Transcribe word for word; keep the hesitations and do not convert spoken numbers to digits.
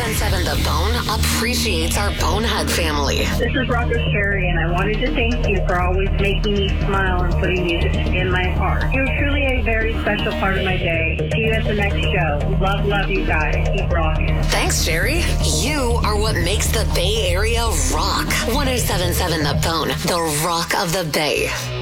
seven The Bone appreciates our Bonehead family. This is Rocker Sherry, and I wanted to thank you for always making me smile and putting music in my heart. You're truly a very special part of my day. See you at the next show. Love, love you guys. Keep rocking. Thanks, Jerry. You are what makes the Bay Area rock. one oh seven point seven The Bone, the rock of the Bay.